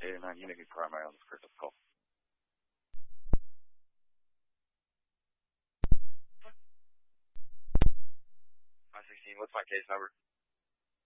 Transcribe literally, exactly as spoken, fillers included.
eight eight nine Unity primary on the script call. five sixteen, what's my case number?